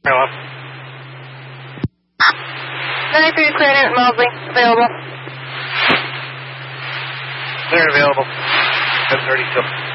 Hello. 93 clear at Mosley. Available. Clear available. 1032.